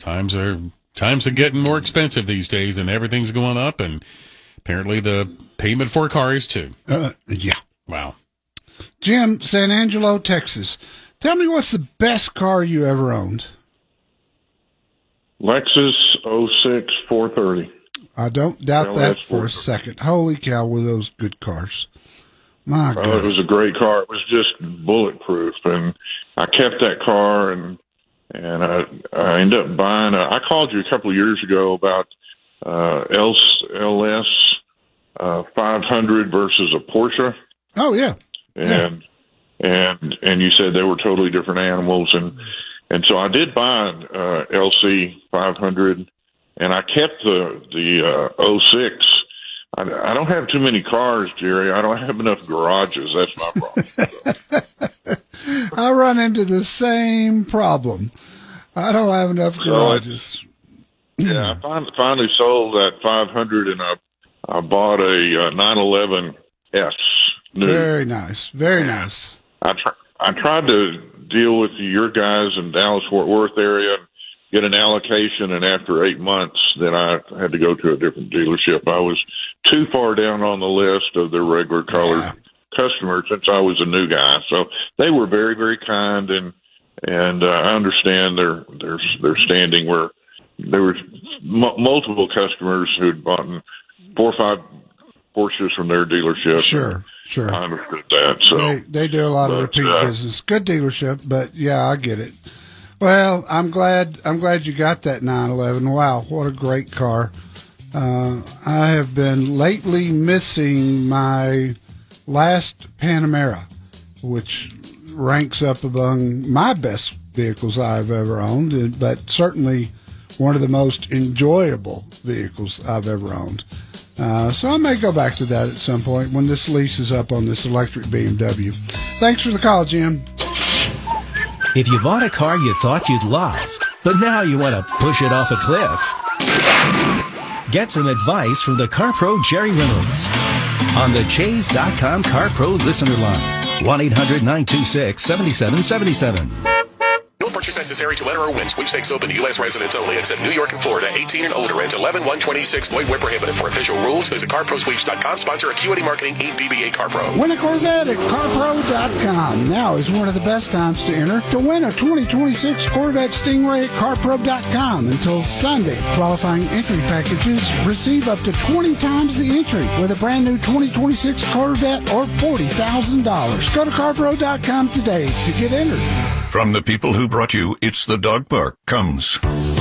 Times are getting more expensive these days, and everything's going up, and apparently the payment for a car is too. Yeah. Wow. Jim, San Angelo, Texas. Tell me, what's the best car you ever owned? Lexus 06 430. I don't doubt that for a 430. second. Holy cow, were those good cars. My God. It was a great car. It was just bulletproof, and I kept that car, and I ended up buying I called you a couple of years ago about LS 500 versus a Porsche. Oh, yeah. And you said they were totally different animals, and so I did buy LC 500, and I kept the 06. I don't have too many cars, Jerry. I don't have enough garages. That's my problem. I run into the same problem. I don't have enough garages. Yeah, I finally sold that 500, and I bought a 911S. New. Very nice. Very nice. I tried to deal with your guys in Dallas-Fort Worth area and get an allocation, and after 8 months, then I had to go to a different dealership. I was too far down on the list of their regular colored customers since I was a new guy. So they were very, very kind, and I understand their standing where there were multiple customers who'd bought 4 or 5 Porsches from their dealership. Sure. I understood that. So they do a lot of repeat business. Good dealership, but yeah, I get it. Well, I'm glad you got that 911. Wow, what a great car. I have been lately missing my last Panamera, which ranks up among my best vehicles I've ever owned, but certainly one of the most enjoyable vehicles I've ever owned. So I may go back to that at some point when this lease is up on this electric BMW. Thanks for the call, Jim. If you bought a car you thought you'd love, but now you want to push it off a cliff, get some advice from the CarPro Jerry Reynolds on the Chase.com CarPro listener line. 1-800-926-7777. No purchase necessary to enter or win. Sweepstakes open to U.S. residents only, except New York and Florida. 18 and older. And 11-126. Void where prohibited. For official rules, visit CarProSweeps.com. Sponsor Acuity Marketing, Inc. DBA CarPro. Win a Corvette at CarPro.com. Now is one of the best times to enter to win a 2026 Corvette Stingray at CarPro.com until Sunday. Qualifying entry packages receive up to 20 times the entry with a brand new 2026 Corvette or $40,000. Go to CarPro.com today to get entered. From the people who brought you It's the Dog Park comes